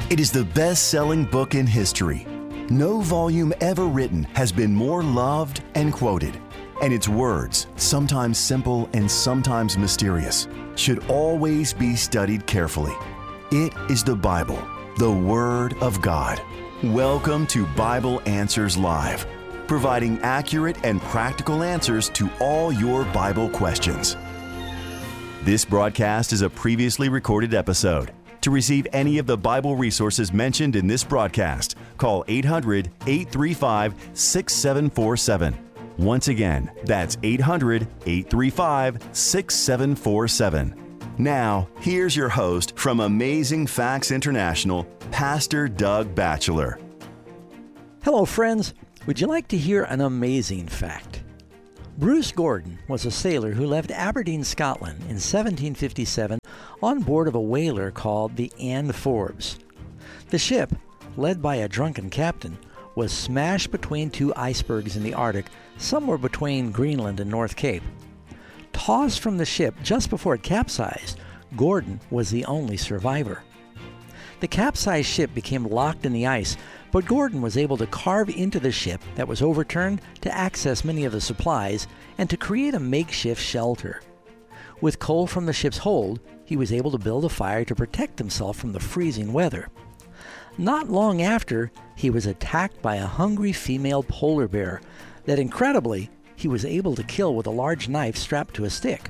It is the best-selling book in history. No volume ever written has been more loved and quoted. And its words, sometimes simple and sometimes mysterious, should always be studied carefully. It is the Bible, the Word of God. Welcome to Bible Answers Live, providing accurate and practical answers to all your Bible questions. This broadcast is a previously recorded episode. To receive any of the Bible resources mentioned in this broadcast, call 800-835-6747. Once again, that's 800-835-6747. Now, here's your host from Amazing Facts International, Pastor Doug Batchelor. Hello, friends. Would you like to hear an amazing fact? Bruce Gordon was a sailor who left Aberdeen, Scotland in 1757 on board of a whaler called the Anne Forbes. The ship, led by a drunken captain, was smashed between two icebergs in the Arctic, somewhere between Greenland and North Cape. Tossed from the ship just before it capsized, Gordon was the only survivor. The capsized ship became locked in the ice, but Gordon was able to carve into the ship that was overturned to access many of the supplies and to create a makeshift shelter. With coal from the ship's hold, he was able to build a fire to protect himself from the freezing weather. Not long after, he was attacked by a hungry female polar bear that, incredibly, he was able to kill with a large knife strapped to a stick.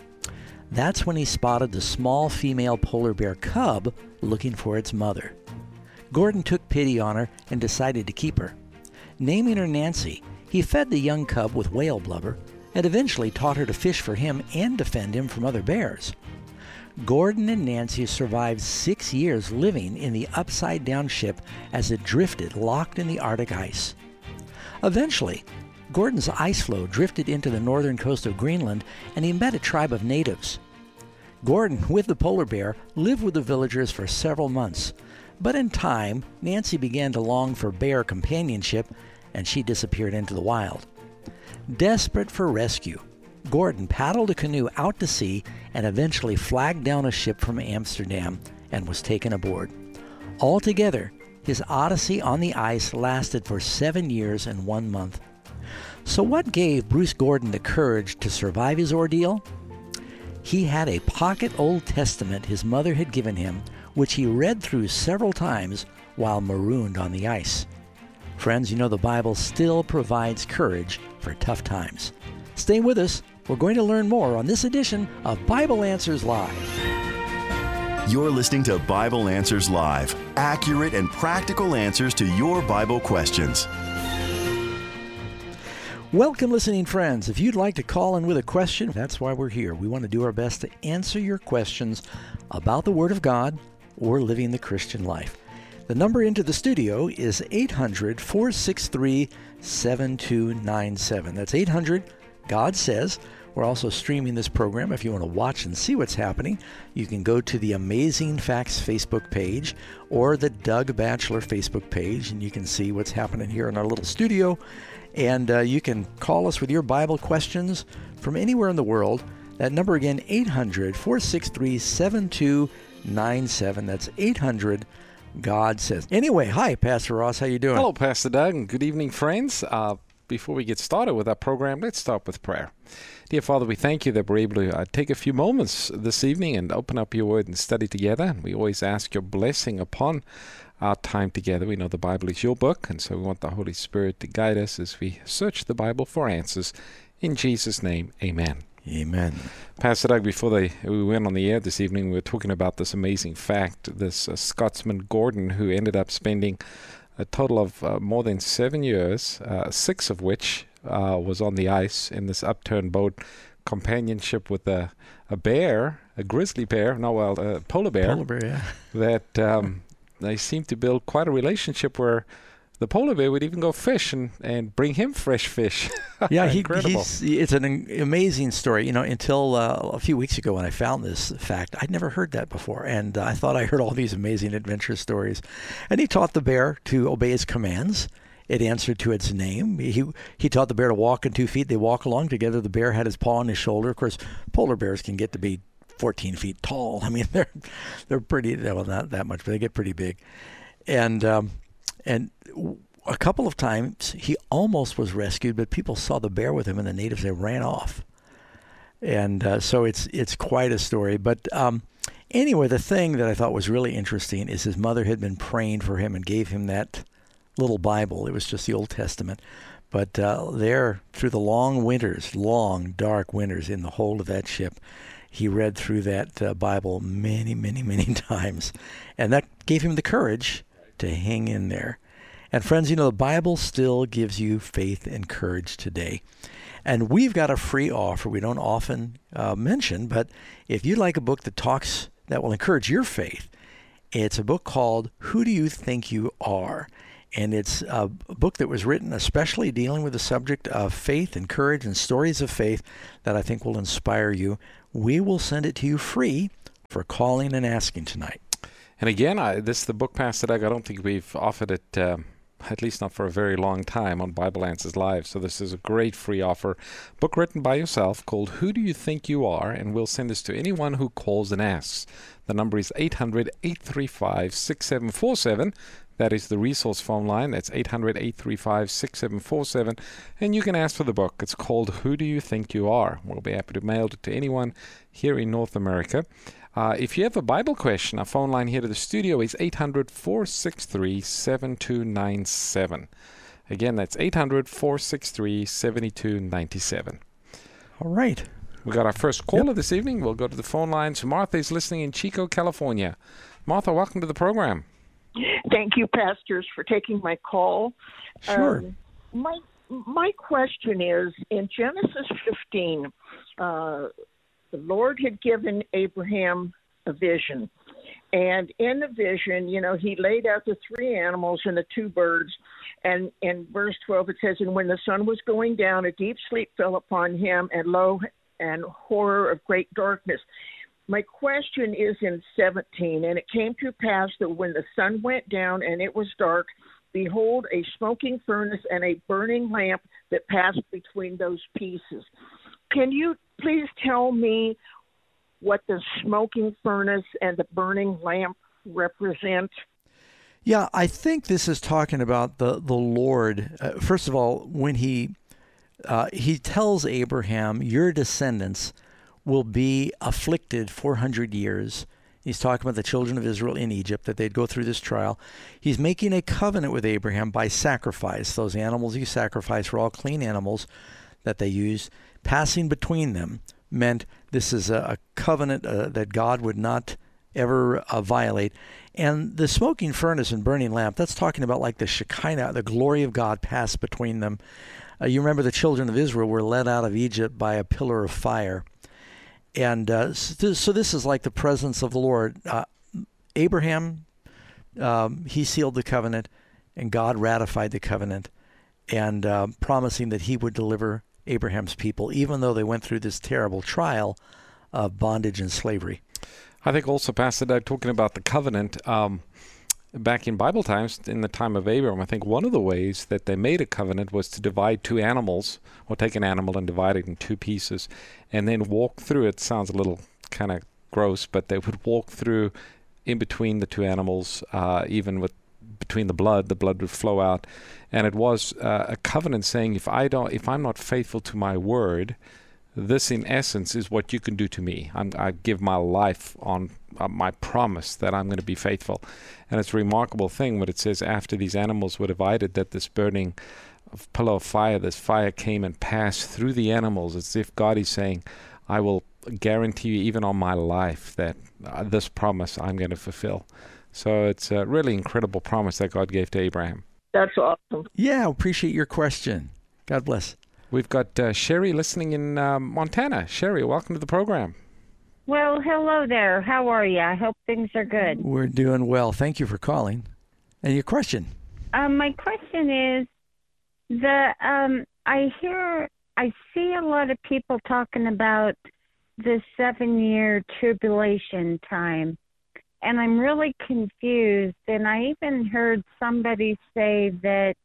That's when he spotted the small female polar bear cub looking for its mother. Gordon took pity on her and decided to keep her. Naming her Nancy, he fed the young cub with whale blubber and eventually taught her to fish for him and defend him from other bears. Gordon and Nancy survived 6 years living in the upside-down ship as it drifted locked in the Arctic ice. Eventually, Gordon's ice floe drifted into the northern coast of Greenland and he met a tribe of natives. Gordon, with the polar bear, lived with the villagers for several months. But in time, Nancy began to long for bear companionship, and she disappeared into the wild. Desperate for rescue, Gordon paddled a canoe out to sea and eventually flagged down a ship from Amsterdam and was taken aboard. Altogether, his odyssey on the ice lasted for 7 years and 1 month. So what gave Bruce Gordon the courage to survive his ordeal? He had a pocket Old Testament his mother had given him, which he read through several times while marooned on the ice. Friends, you know the Bible still provides courage for tough times. Stay with us. We're going to learn more on this edition of Bible Answers Live. You're listening to Bible Answers Live, accurate and practical answers to your Bible questions. Welcome, listening friends. If you'd like to call in with a question, that's why we're here. We want to do our best to answer your questions about the Word of God or living the Christian life. The number into the studio is 800-463-7297. That's 800-GOD SAYS. We're also streaming this program. If you want to watch and see what's happening, you can go to the Amazing Facts Facebook page or the Doug Batchelor Facebook page, and you can see what's happening here in our little studio. And you can call us with your Bible questions from anywhere in the world. That number again, 800-463-7297. That's 800-GOD SAYS. Anyway, hi, Pastor Ross. How you doing? Hello, Pastor Doug, and good evening, friends. Before we get started with our program, let's start with prayer. Dear Father, we thank you that we're able to take a few moments this evening and open up your word and study together. And we always ask your blessing upon our time together. We know the Bible is your book, and so we want the Holy Spirit to guide us as we search the Bible for answers. In Jesus' name, amen. Amen. Pastor Doug, before we went on the air this evening, we were talking about this amazing fact, this Scotsman Gordon, who ended up spending a total of more than 7 years, 6 of which was on the ice in this upturned boat, companionship with a bear, a grizzly bear, a polar bear. Polar bear, yeah. That they seemed to build quite a relationship where the polar bear would even go fish and bring him fresh fish. Yeah, it's an amazing story. You know, until a few weeks ago when I found this fact, I'd never heard that before. And I thought I heard all these amazing adventure stories. And he taught the bear to obey his commands. It answered to its name. He taught the bear to walk in 2 feet. They walk along together. The bear had his paw on his shoulder. Of course, polar bears can get to be 14 feet tall. I mean, they're pretty, well, not that much, but they get pretty big. And a couple of times he almost was rescued, but people saw the bear with him, and the natives, they ran off. And so it's quite a story. But anyway, the thing that I thought was really interesting is his mother had been praying for him and gave him that little Bible. It was just the Old Testament. But there, through the long winters, long, dark winters in the hold of that ship, he read through that Bible many, many, many times. And that gave him the courage to hang in there. And friends, you know, the Bible still gives you faith and courage today. And we've got a free offer we don't often mention, but if you'd like a book that will encourage your faith, it's a book called Who Do You Think You Are? And it's a book that was written especially dealing with the subject of faith and courage and stories of faith that I think will inspire you. We will send it to you free for calling and asking tonight. And again, this is the book, Pastor Doug. I don't think we've offered it, at least not for a very long time, on Bible Answers Live. So this is a great free offer. Book written by yourself called Who Do You Think You Are? And we'll send this to anyone who calls and asks. The number is 800-835-6747. That is the resource phone line. That's 800-835-6747. And you can ask for the book. It's called Who Do You Think You Are? We'll be happy to mail it to anyone here in North America. If you have a Bible question, our phone line here to the studio is 800-463-7297. Again, that's 800-463-7297. All right. We got our first caller this evening. We'll go to the phone lines. Martha is listening in Chico, California. Martha, welcome to the program. Thank you, pastors, for taking my call. Sure. My question is, in Genesis 15, the Lord had given Abraham a vision. And in the vision, you know, he laid out the 3 animals and the 2 birds. And in verse 12, it says, and when the sun was going down, a deep sleep fell upon him, and lo, and horror of great darkness. My question is in 17, and it came to pass that when the sun went down and it was dark, behold, a smoking furnace and a burning lamp that passed between those pieces. Can you please tell me what the smoking furnace and the burning lamp represent? Yeah, I think this is talking about the Lord. First of all, when he tells Abraham, your descendants will be afflicted 400 years. He's talking about the children of Israel in Egypt, that they'd go through this trial. He's making a covenant with Abraham by sacrifice. Those animals he sacrificed were all clean animals that they used. Passing between them meant this is a covenant that God would not ever violate. And the smoking furnace and burning lamp, that's talking about like the Shekinah, the glory of God passed between them. You remember the children of Israel were led out of Egypt by a pillar of fire. And so this is like the presence of the Lord. Abraham, he sealed the covenant, and God ratified the covenant, and promising that he would deliver Abraham's people, even though they went through this terrible trial of bondage and slavery. I think also, Pastor Doug, talking about the covenant, back in Bible times, in the time of Abraham, I think one of the ways that they made a covenant was to divide 2 animals, or take an animal and divide it in 2 pieces, and then walk through it. Sounds a little kind of gross, but they would walk through in between the 2 animals, even with between the blood would flow out. And it was a covenant saying, if I'm not faithful to my word, this in essence is what you can do to me. I give my life on my promise that I'm going to be faithful. And it's a remarkable thing when it says after these animals were divided, that this burning pillar of fire, this fire came and passed through the animals, as if God is saying, I will guarantee you even on my life that this promise I'm going to fulfill. So it's a really incredible promise that God gave to Abraham. That's awesome. Yeah, appreciate your question. God bless. We've got Sherry listening in Montana. Sherry, welcome to the program. Well, hello there. How are you? I hope things are good. We're doing well. Thank you for calling. And your question? My question is I see a lot of people talking about the 7-year tribulation time, and I'm really confused. And I even heard somebody say that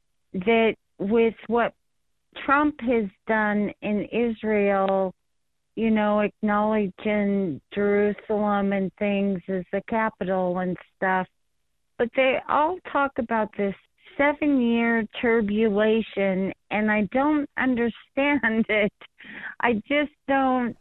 that with what Trump has done in Israel, acknowledging Jerusalem and things as the capital and stuff. But they all talk about this 7-year tribulation, and I don't understand it. I just don't.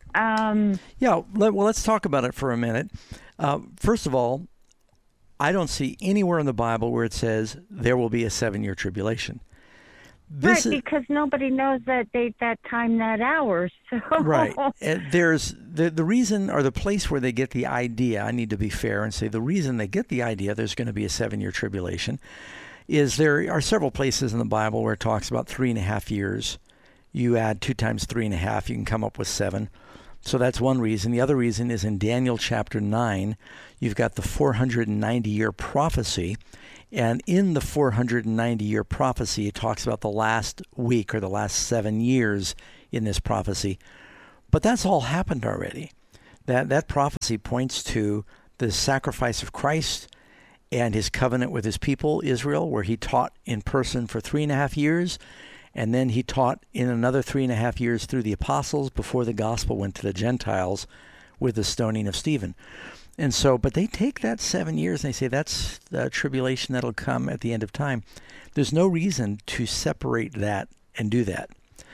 Let's talk about it for a minute. First of all, I don't see anywhere in the Bible where it says there will be a 7-year tribulation. Because nobody knows that date, that time, that hour. So. Right. There's the reason, or the place where they get the idea, I need to be fair and say the reason they get the idea there's going to be a 7-year tribulation is there are several places in the Bible where it talks about 3.5 years. You add 2 times 3.5, you can come up with 7. So that's one reason. The other reason is in Daniel chapter 9, you've got the 490-year prophecy. And in the 490-year prophecy, it talks about the last week or the last 7 years in this prophecy. But that's all happened already. That prophecy points to the sacrifice of Christ and his covenant with his people, Israel, where he taught in person for 3.5 years. And then he taught in another 3.5 years through the apostles before the gospel went to the Gentiles with the stoning of Stephen. And so, but they take that 7 years and they say that's the tribulation that'll come at the end of time. There's no reason to separate that and do that.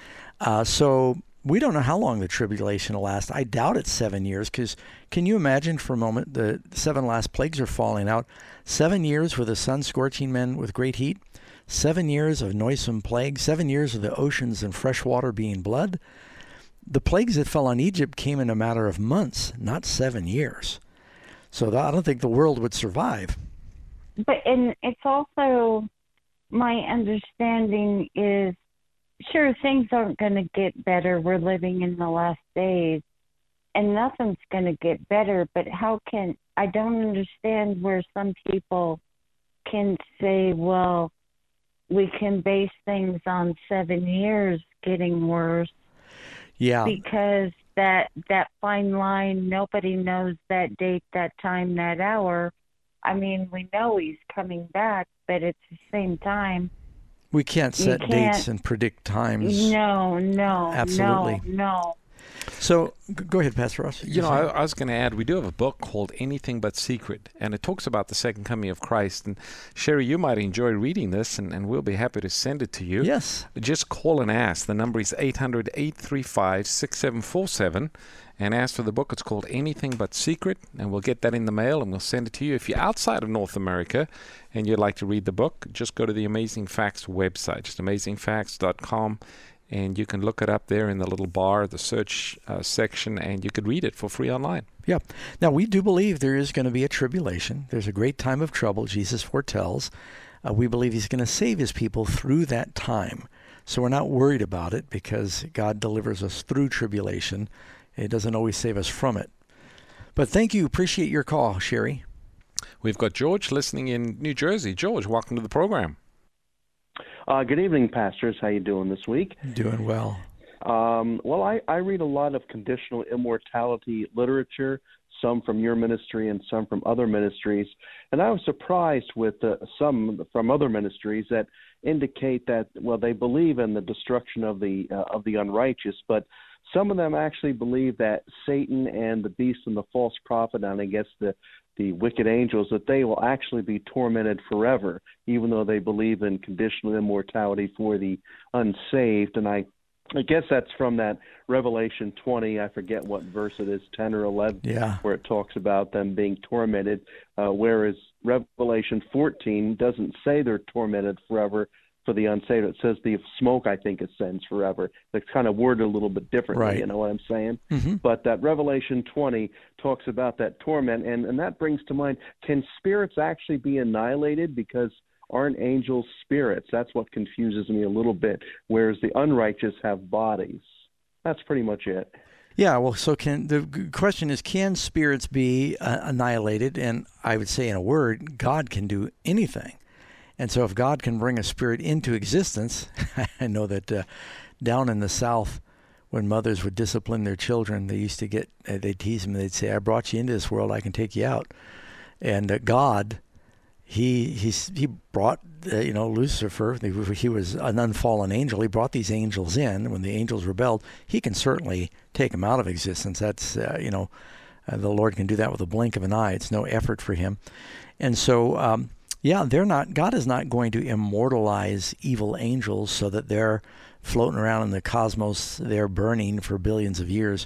So we don't know how long the tribulation will last. I doubt it's 7 years, because can you imagine for a moment, the 7 last plagues are falling out. 7 years with the sun scorching men with great heat. 7 years of noisome plagues. 7 years of the oceans and fresh water being blood. The plagues that fell on Egypt came in a matter of months, not 7 years. So I don't think the world would survive. And it's also, my understanding is, sure, things aren't going to get better. We're living in the last days, and nothing's going to get better. But I don't understand where some people can say, well, we can base things on 7 years getting worse. Yeah. Because that fine line, nobody knows that date, that time, that hour. I mean, we know he's coming back, but at the same time, we can't set dates and predict times. No. Absolutely. No. So go ahead, Pastor Ross. I was going to add, we do have a book called Anything But Secret, and it talks about the second coming of Christ. And Sherry, you might enjoy reading this, and we'll be happy to send it to you. Yes. Just call and ask. The number is 800-835-6747, and ask for the book. It's called Anything But Secret, and we'll get that in the mail, and we'll send it to you. If you're outside of North America and you'd like to read the book, just go to the Amazing Facts website, just amazingfacts.com. And you can look it up there in the little bar, the search section, and you could read it for free online. Yeah. Now, we do believe there is going to be a tribulation. There's a great time of trouble, Jesus foretells. We believe he's going to save his people through that time. So we're not worried about it because God delivers us through tribulation. It doesn't always save us from it. But thank you. Appreciate your call, Sherry. We've got George listening in New Jersey. George, welcome to the program. Good evening, pastors. How you doing this week? Doing well. Well, I read a lot of conditional immortality literature, some from your ministry and some from other ministries, and I was surprised with some from other ministries that indicate that, well, they believe in the destruction of the unrighteous, but some of them actually believe that Satan and the beast and the false prophet, and I guess the wicked angels, that they will actually be tormented forever, even though they believe in conditional immortality for the unsaved. And I guess that's from that Revelation 20, I forget what verse it is, 10 or 11, where it talks about them being tormented, whereas Revelation 14 doesn't say they're tormented forever for the unsaved. It says the smoke, I think, ascends forever. It's kind of worded a little bit differently, right. You know what I'm saying? Mm-hmm. But that Revelation 20 talks about that torment, and that brings to mind, can spirits actually be annihilated? Because aren't angels spirits? That's what confuses me a little bit, whereas the unrighteous have bodies. That's pretty much it. Yeah, well, so the question is, can spirits be annihilated? And I would say in a word, God can do anything. And so if God can bring a spirit into existence, I know that down in the South, when mothers would discipline their children, they used to they'd tease them, they'd say, I brought you into this world, I can take you out. And God, he brought Lucifer. He was an unfallen angel. He brought these angels in. When the angels rebelled, he can certainly take them out of existence. That's the Lord can do that with a blink of an eye. It's no effort for him. And so God is not going to immortalize evil angels so that they're floating around in the cosmos, they're burning for billions of years.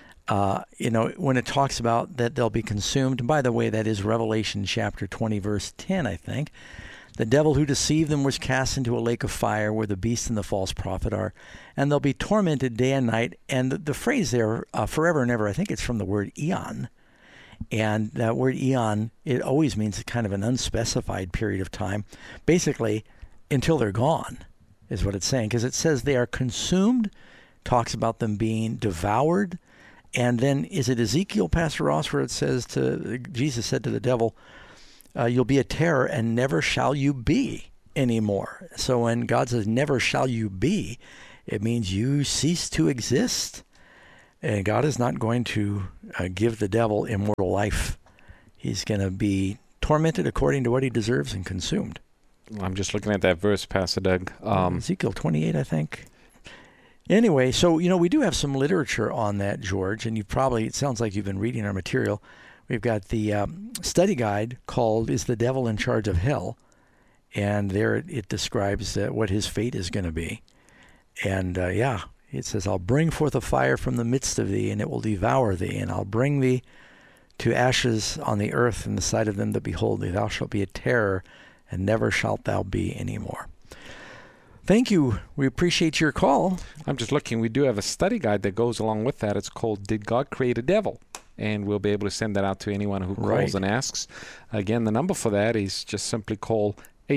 When it talks about that they'll be consumed, and by the way, that is Revelation chapter 20, verse 10, I think. The devil who deceived them was cast into a lake of fire where the beast and the false prophet are, and they'll be tormented day and night. And the phrase there, forever and ever, I think it's from the word eon. And that word eon, it always means kind of an unspecified period of time, basically until they're gone, is what it's saying. Because it says they are consumed, talks about them being devoured. And then is it Ezekiel, Pastor Ross, where it says Jesus said to the devil, you'll be a terror and never shall you be anymore. So when God says never shall you be, it means you cease to exist. And God is not going to give the devil immortal life. He's going to be tormented according to what he deserves and consumed. I'm just looking at that verse, Pastor Doug. Ezekiel 28, I think. Anyway, so, we do have some literature on that, George, and it sounds like you've been reading our material. We've got the study guide called Is the Devil in Charge of Hell? And there it describes what his fate is going to be. And, it says, I'll bring forth a fire from the midst of thee, and it will devour thee, and I'll bring thee to ashes on the earth in the sight of them that behold thee. Thou shalt be a terror, and never shalt thou be any more. Thank you. We appreciate your call. I'm just looking. We do have a study guide that goes along with that. It's called Did God Create a Devil? And we'll be able to send that out to anyone who calls and asks. Again, the number for that is just simply call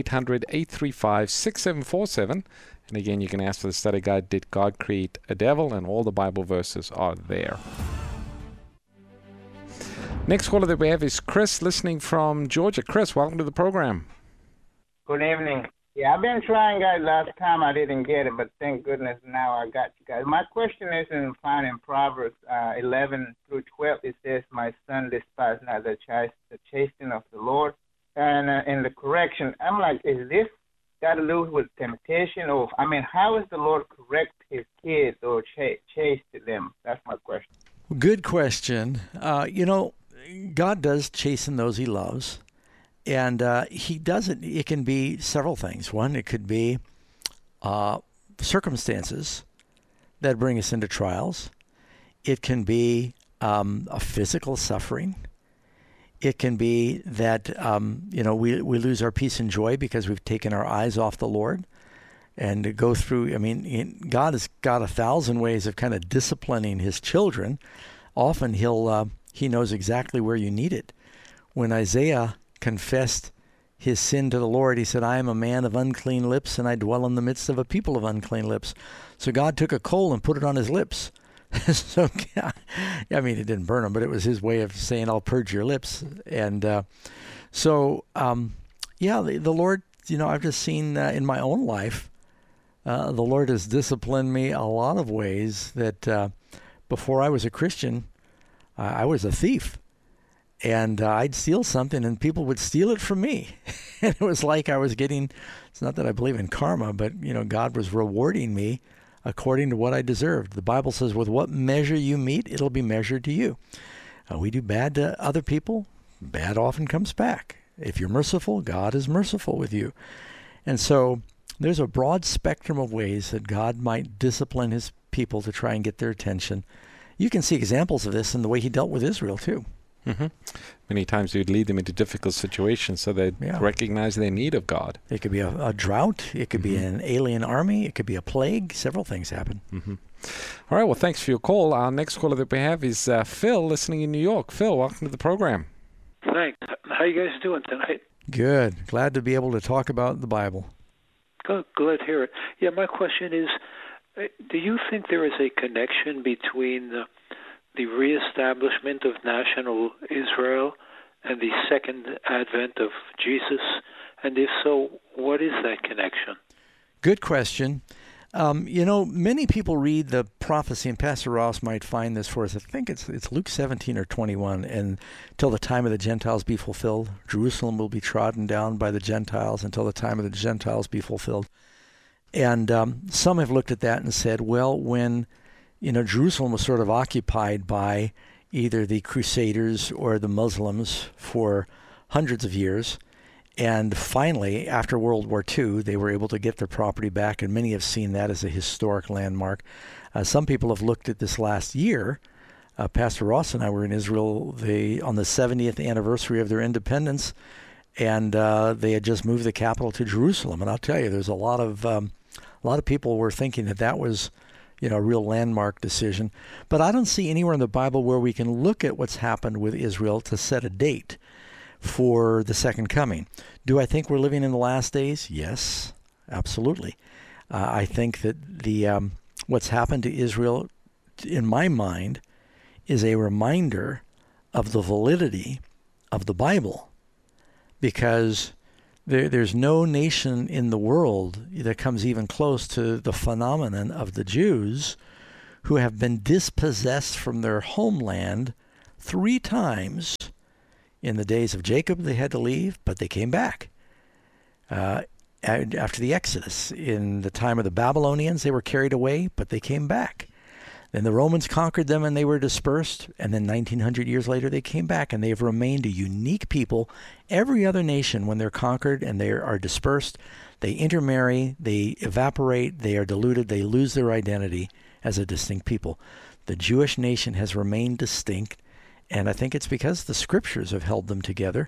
800-835-6747. And again, you can ask for the study guide, Did God Create a Devil? And all the Bible verses are there. Next caller that we have is Chris, listening from Georgia. Chris, welcome to the program. Good evening. Yeah, I've been trying, guys. Last time I didn't get it, but thank goodness now I got you guys. My question is found in Proverbs 11 through 12. It says, my son, despise not the chastening of the Lord. And in the correction, I'm like, is this got to do with temptation? Or, how is the Lord correct his kids or chasten them? That's my question. Good question. God does chasten those he loves. And he doesn't. It can be several things. One, it could be circumstances that bring us into trials. It can be a physical suffering. It can be that we lose our peace and joy because we've taken our eyes off the Lord. And to go through, God has got 1,000 ways of kind of disciplining his children. Often he knows exactly where you need it. When Isaiah confessed his sin to the Lord, he said, I am a man of unclean lips, and I dwell in the midst of a people of unclean lips. So God took a coal and put it on his lips. So, it didn't burn him, but it was his way of saying, I'll purge your lips. And the Lord, I've just seen in my own life, the Lord has disciplined me a lot of ways that before I was a Christian, I was a thief. And I'd steal something, and people would steal it from me. And it was like I was getting, it's not that I believe in karma, but, God was rewarding me according to what I deserved. The Bible says, with what measure you meet, it'll be measured to you. We do bad to other people, bad often comes back. If you're merciful, God is merciful with you. And so there's a broad spectrum of ways that God might discipline his people to try and get their attention. You can see examples of this in the way he dealt with Israel, too. Mm-hmm. Many times he would lead them into difficult situations so they recognize their need of God. It could be a drought. It could be an alien army. It could be a plague. Several things happen. Mm-hmm. All right. Well, thanks for your call. Our next caller that we have is Phil, listening in New York. Phil, welcome to the program. Thanks. How you guys doing tonight? Good. Glad to be able to talk about the Bible. Good. Glad to hear it. Yeah, my question is, do you think there is a connection between the reestablishment of national Israel and the second advent of Jesus? And if so, what is that connection? Good question. Many people read the prophecy, and Pastor Ross might find this for us. I think it's Luke 17 or 21, and till the time of the Gentiles be fulfilled, Jerusalem will be trodden down by the Gentiles until the time of the Gentiles be fulfilled. And some have looked at that and said, well, when Jerusalem was sort of occupied by either the Crusaders or the Muslims for hundreds of years, and finally, after World War II, they were able to get their property back, and many have seen that as a historic landmark. Some people have looked at this last year. Pastor Ross and I were in Israel on the 70th anniversary of their independence, and they had just moved the capital to Jerusalem. And I'll tell you, there's a lot of people were thinking that was, a real landmark decision. But I don't see anywhere in the Bible where we can look at what's happened with Israel to set a date for the second coming. Do I think we're living in the last days? Yes, absolutely. I think that what's happened to Israel, in my mind, is a reminder of the validity of the Bible, because there's no nation in the world that comes even close to the phenomenon of the Jews who have been dispossessed from their homeland 3 times. In the days of Jacob, they had to leave, but they came back. After the Exodus, in the time of the Babylonians, they were carried away, but they came back. Then the Romans conquered them and they were dispersed. And then 1900 years later, they came back, and they've remained a unique people. Every other nation, when they're conquered and they are dispersed, they intermarry, they evaporate, they are diluted, they lose their identity as a distinct people. The Jewish nation has remained distinct. And I think it's because the scriptures have held them together.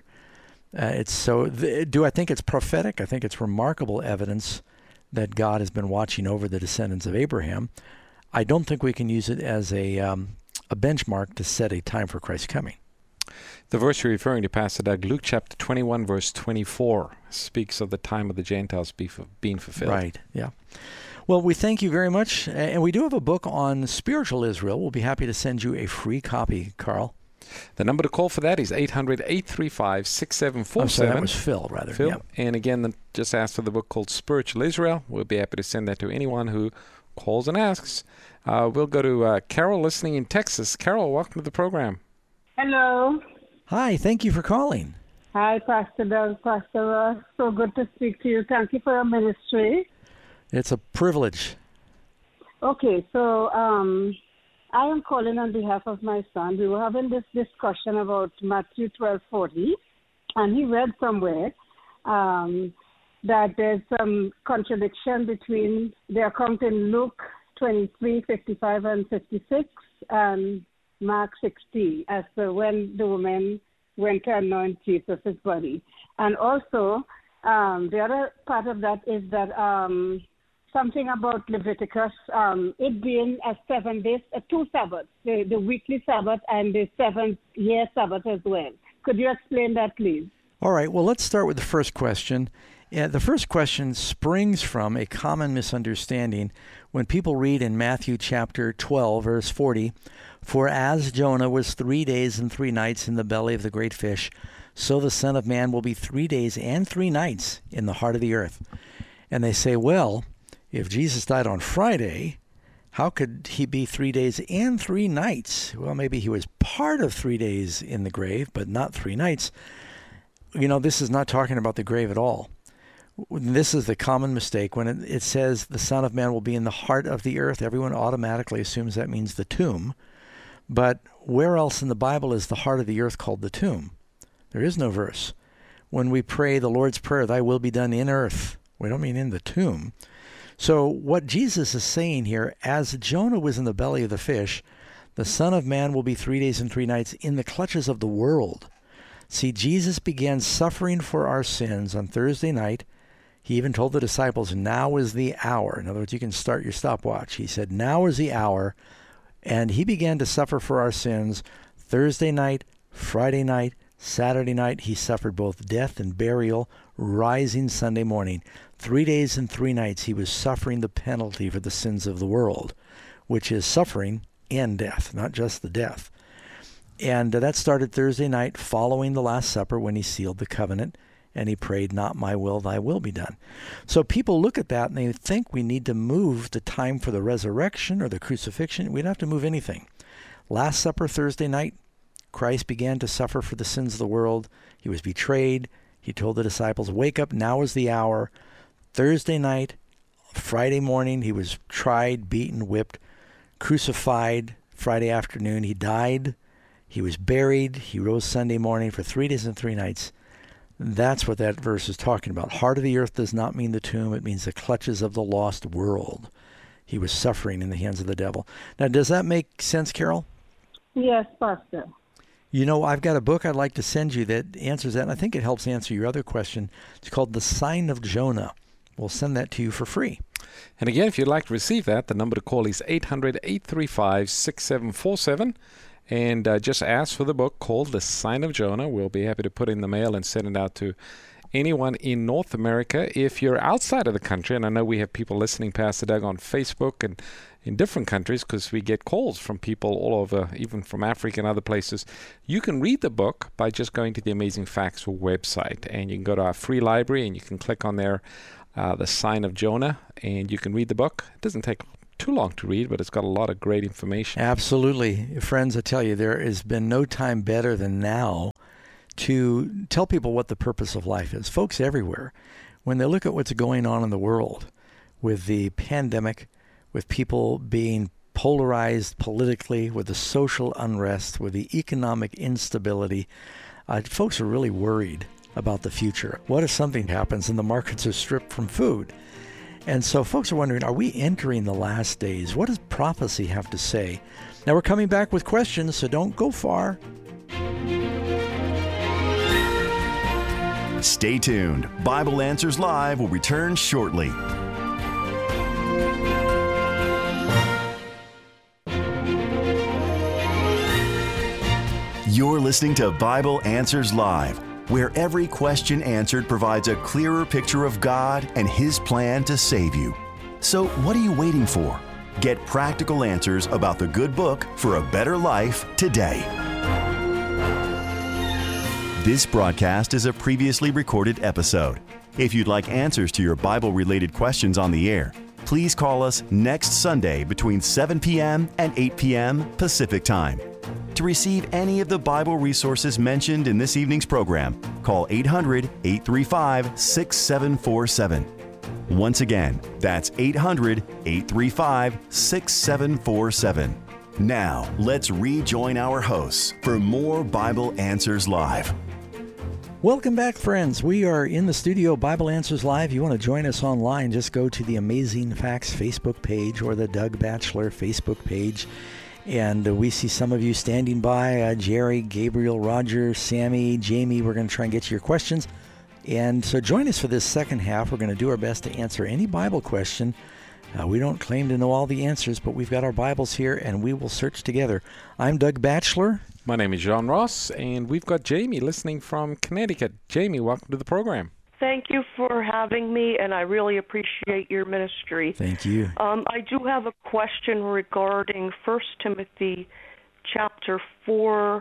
Do I think it's prophetic? I think it's remarkable evidence that God has been watching over the descendants of Abraham. I don't think we can use it as a benchmark to set a time for Christ's coming. The verse you're referring to, Pastor Doug, Luke chapter 21, verse 24, speaks of the time of the Gentiles being fulfilled. Right, yeah. Well, we thank you very much. And we do have a book on spiritual Israel. We'll be happy to send you a free copy, Carl. The number to call for that is 800-835-6747. I'm sorry, that was Phil, rather. Phil. Yep. And again, just ask for the book called Spiritual Israel. We'll be happy to send that to anyone who calls and asks. We'll go to Carol, listening in Texas. Carol, welcome to the program. Hello. Hi, thank you for calling. Hi, Pastor Doug, Pastor Ross. So good to speak to you. Thank you for your ministry. It's a privilege. Okay, so I am calling on behalf of my son. We were having this discussion about Matthew 12:40, and he read somewhere that there's some contradiction between the account in Luke 23:55 and 56 and Mark 16 as to when the woman went to anoint Jesus' body. And also, the other part of that is that something about Leviticus, it being a 7 days, 2 Sabbaths, the weekly Sabbath and the 7th-year Sabbath as well. Could you explain that, please? All right. Well, let's start with the first question. The first question springs from a common misunderstanding when people read in Matthew chapter 12, verse 40, "For as Jonah was 3 days and 3 nights in the belly of the great fish, so the Son of Man will be 3 days and 3 nights in the heart of the earth." And they say, well, if Jesus died on Friday, how could he be 3 days and 3 nights? Well, maybe he was part of 3 days in the grave, but not 3 nights. This is not talking about the grave at all. This is the common mistake. When it says the Son of Man will be in the heart of the earth, everyone automatically assumes that means the tomb. But where else in the Bible is the heart of the earth called the tomb? There is no verse. When we pray the Lord's Prayer, thy will be done in earth, we don't mean in the tomb. So what Jesus is saying here, as Jonah was in the belly of the fish, the Son of Man will be 3 days and 3 nights in the clutches of the world. See, Jesus began suffering for our sins on Thursday night. He even told the disciples, now is the hour. In other words, you can start your stopwatch. He said, now is the hour. And he began to suffer for our sins Thursday night, Friday night, Saturday night. He suffered both death and burial, rising Sunday morning. 3 days and 3 nights he was suffering the penalty for the sins of the world, which is suffering and death, not just the death. And that started Thursday night following the Last Supper when he sealed the covenant. and he prayed, "Not my will, thy will be done." So people look at that and they think we need to move the time for the resurrection or the crucifixion. We don't have to move anything. Last Supper Thursday night, Christ began to suffer for the sins of the world. He was betrayed. He told the disciples, "Wake up, now is the hour." Thursday night, Friday morning, he was tried, beaten, whipped, crucified. Friday afternoon, he died. He was buried. He rose Sunday morning for 3 days and 3 nights. That's what that verse is talking about. Heart of the earth does not mean the tomb. It means the clutches of the lost world. He was suffering in the hands of the devil. Now, does that make sense, Carol? Yes, Pastor. You know, I've got a book I'd like to send you that answers that, and I think it helps answer your other question. It's called The Sign of Jonah. We'll send that to you for free. And again, if you'd like to receive that, the number to call is 800-835-6747. And just ask for the book called The Sign of Jonah. We'll be happy to put it in the mail and send it out to anyone in North America. If you're outside of the country, and I know we have people listening, Pastor Doug, on Facebook and in different countries, because we get calls from people all over, even from Africa and other places, you can read the book by just going to the Amazing Facts website. And you can go to our free library and you can click on there, The Sign of Jonah, and you can read the book. It doesn't take too long to read, but it's got a lot of great information. Absolutely. Friends, I tell you, there has been no time better than now to tell people what the purpose of life is. Folks everywhere, when they look at what's going on in the world with the pandemic, with people being polarized politically, with the social unrest, with the economic instability, folks are really worried about the future. What if something happens and the markets are stripped from food? And so folks are wondering, are we entering the last days? What does prophecy have to say? Now we're coming back with questions, so don't go far. Stay tuned. Bible Answers Live will return shortly. You're listening to Bible Answers Live, where every question answered provides a clearer picture of God and His plan to save you. So what are you waiting for? Get practical answers about the good book for a better life today. This broadcast is a previously recorded episode. If you'd like answers to your Bible-related questions on the air, please call us next Sunday between 7 p.m. and 8 p.m. Pacific Time. To receive any of the Bible resources mentioned in this evening's program, call 800-835-6747. Once again, that's 800-835-6747. Now, let's rejoin our hosts for more Bible Answers Live. Welcome back, friends. We are in the studio, Bible Answers Live. You want to join us online, just go to the Amazing Facts Facebook page or the Doug Batchelor Facebook page. And we see some of you standing by, Jerry, Gabriel, Roger, Sammy, Jamie. We're going to try and get to your questions. And so join us for this second half. We're going to do our best to answer any Bible question. We don't claim to know all the answers, but we've got our Bibles here, and we will search together. I'm Doug Batchelor. My name is John Ross, and we've got Jamie listening from Connecticut. Jamie, welcome to the program. Thank you for having me, and I really appreciate your ministry. Thank you. I do have a question regarding 1 Timothy chapter 4,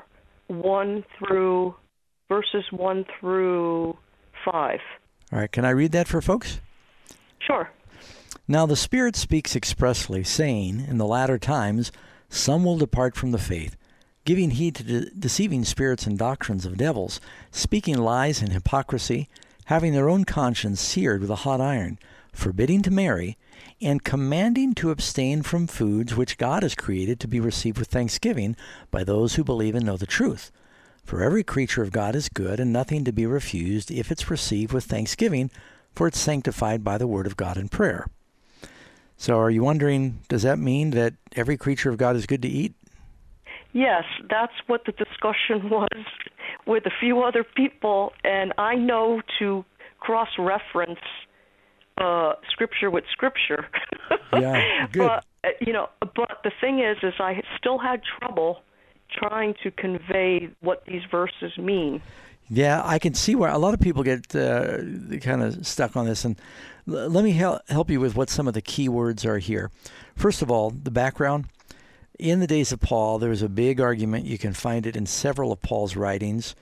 verses 1 through 5. All right, can I read that for folks? Sure. Now the Spirit speaks expressly, saying, in the latter times some will depart from the faith, giving heed to deceiving spirits and doctrines of devils, speaking lies and hypocrisy, having their own conscience seared with a hot iron, forbidding to marry, and commanding to abstain from foods which God has created to be received with thanksgiving by those who believe and know the truth. For every creature of God is good, and nothing to be refused if it's received with thanksgiving, for it's sanctified by the word of God in prayer. So are you wondering, does that mean that every creature of God is good to eat? Yes, that's what the discussion was with a few other people, and I know to cross-reference Scripture with Scripture. Yeah, good. But the thing is I still had trouble trying to convey what these verses mean. Yeah, I can see where a lot of people get kind of stuck on this, and let me help you with what some of the key words are here. First of all, the background. In the days of Paul, there was a big argument. You can find it in several of Paul's writings.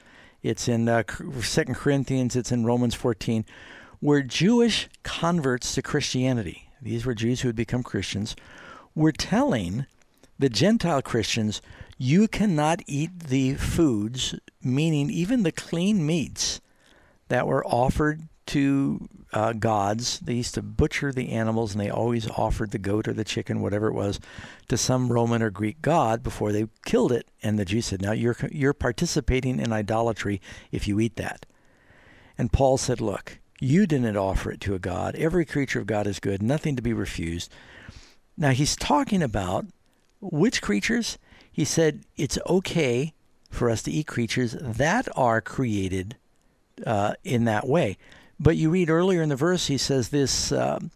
it's in 2 Corinthians, it's in Romans 14, where Jewish converts to Christianity, these were Jews who had become Christians, were telling the Gentile Christians, you cannot eat the foods, meaning even the clean meats that were offered to gods. They used to butcher the animals, and they always offered the goat or the chicken, whatever it was, to some Roman or Greek god before they killed it. And the Jews said, now you're participating in idolatry if you eat that. And Paul said, look, you didn't offer it to a god. Every creature of God is good, nothing to be refused. Now he's talking about which creatures? He said it's okay for us to eat creatures that are created in that way. But you read earlier in the verse, he says this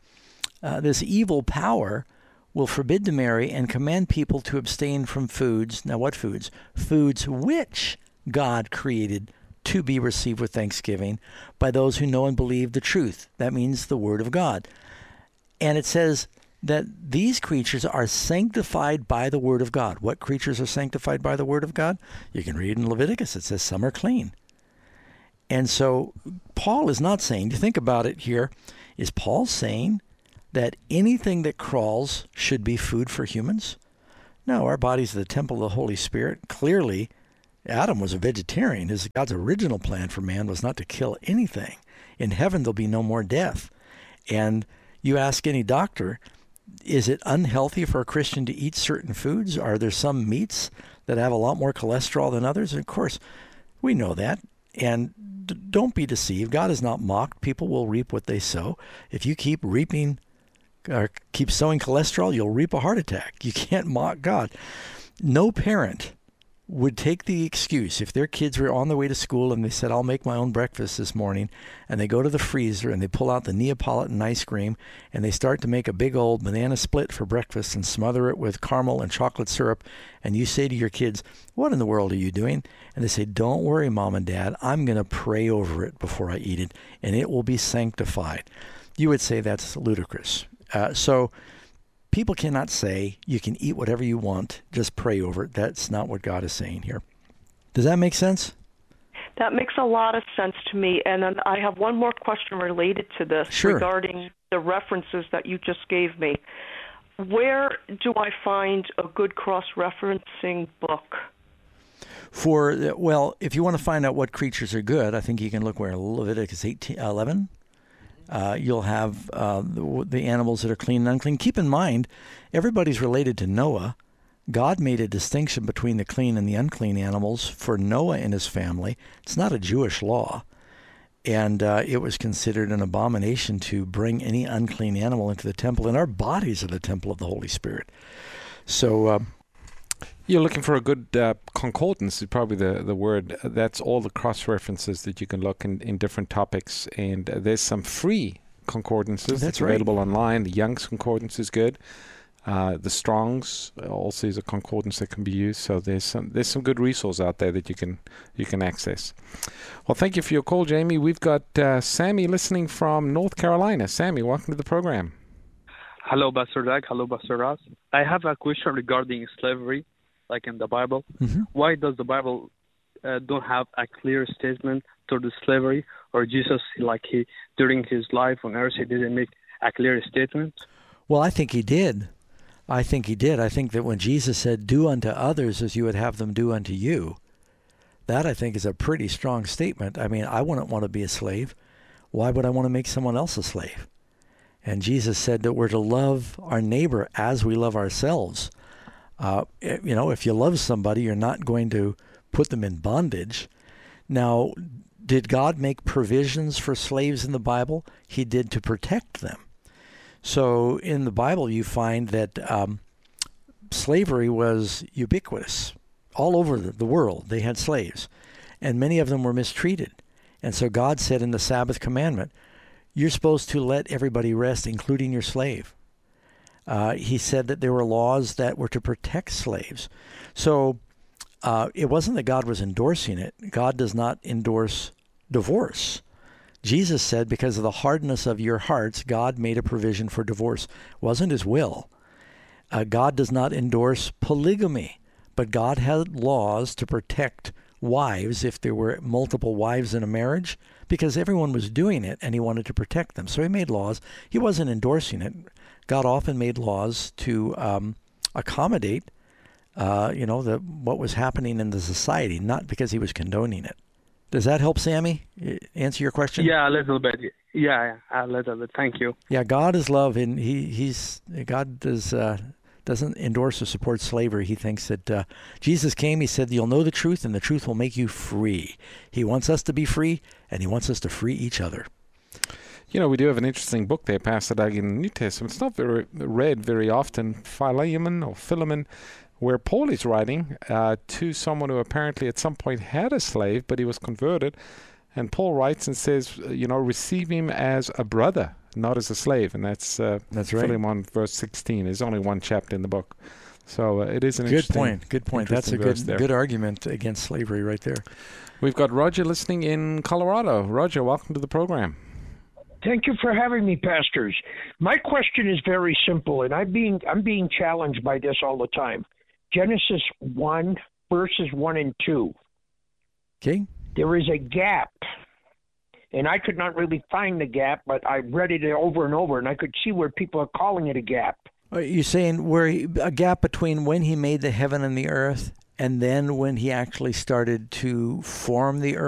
evil power will forbid to marry and command people to abstain from foods. Now what foods? Foods which God created to be received with thanksgiving by those who know and believe the truth. That means the Word of God. And it says that these creatures are sanctified by the Word of God. What creatures are sanctified by the Word of God? You can read in Leviticus. It says some are clean. And so Paul is not saying, you think about it here, is Paul saying that anything that crawls should be food for humans? No, our bodies are the temple of the Holy Spirit. Clearly, Adam was a vegetarian. God's original plan for man was not to kill anything. In heaven, there'll be no more death. And you ask any doctor, is it unhealthy for a Christian to eat certain foods? Are there some meats that have a lot more cholesterol than others? And of course, we know that. And don't be deceived. God is not mocked. People will reap what they sow. If you keep reaping or keep sowing cholesterol, you'll reap a heart attack. You can't mock God. No parent would take the excuse if their kids were on their way to school and they said, I'll make my own breakfast this morning, and they go to the freezer and they pull out the Neapolitan ice cream and they start to make a big old banana split for breakfast and smother it with caramel and chocolate syrup, and you say to your kids, what in the world are you doing? And they say, don't worry, Mom and Dad, I'm going to pray over it before I eat it, and it will be sanctified. You would say that's ludicrous. So people cannot say you can eat whatever you want, just pray over it. That's not what God is saying here. Does that make sense? That makes a lot of sense to me. And then I have one more question related to this regarding the references that you just gave me. Where do I find a good cross-referencing book? Well, if you want to find out what creatures are good, I think you can look where Leviticus 11. You'll have the animals that are clean and unclean. Keep in mind, everybody's related to Noah. God made a distinction between the clean and the unclean animals for Noah and his family. It's not a Jewish law. And it was considered an abomination to bring any unclean animal into the temple. And our bodies are the temple of the Holy Spirit. So you're looking for a good concordance is probably the word. That's all the cross-references that you can look in different topics. And there's some free concordances that's available online. The Young's Concordance is good. The Strong's also is a concordance that can be used. So there's some good resources out there that you can access. Well, thank you for your call, Jamie. We've got Sammy listening from North Carolina. Sammy, welcome to the program. Hello, Pastor Doug. Hello, Pastor Ross. I have a question regarding slavery, like in the Bible. Mm-hmm. Why does the Bible don't have a clear statement toward the slavery? Or Jesus, during his life on earth, he didn't make a clear statement? Well, I think he did. I think that when Jesus said, do unto others as you would have them do unto you, that I think is a pretty strong statement. I mean, I wouldn't want to be a slave. Why would I want to make someone else a slave? And Jesus said that we're to love our neighbor as we love ourselves. If you love somebody, you're not going to put them in bondage. Now, did God make provisions for slaves in the Bible? He did, to protect them. So in the Bible, you find that slavery was ubiquitous. All over the world, they had slaves, and many of them were mistreated. And so God said in the Sabbath commandment, you're supposed to let everybody rest, including your slave. He said that there were laws that were to protect slaves. So it wasn't that God was endorsing it. God does not endorse divorce. Jesus said, because of the hardness of your hearts, God made a provision for divorce. It wasn't his will. God does not endorse polygamy, but God had laws to protect wives if there were multiple wives in a marriage, because everyone was doing it and he wanted to protect them. So he made laws. He wasn't endorsing it. God often made laws to accommodate, what was happening in the society, not because he was condoning it. Does that help, Sammy, answer your question? Yeah, a little bit. Yeah, a little bit. Thank you. Yeah, God is love, and God doesn't endorse or support slavery. He thinks that Jesus came, he said, you'll know the truth, and the truth will make you free. He wants us to be free, and he wants us to free each other. You know, we do have an interesting book there, Pastor Doug, in the New Testament. It's not read very often, Philemon, where Paul is writing to someone who apparently at some point had a slave, but he was converted. And Paul writes and says, receive him as a brother, not as a slave. And that's right. Philemon verse 16. There's only one chapter in the book. So it is an Good point. That's a good argument against slavery right there. We've got Roger listening in Colorado. Roger, welcome to the program. Thank you for having me, pastors. My question is very simple, and I'm being challenged by this all the time. Genesis 1, verses 1 and 2. Okay. There is a gap, and I could not really find the gap, but I read it over and over, and I could see where people are calling it a gap. Are you saying a gap between when he made the heaven and the earth and then when he actually started to form the earth?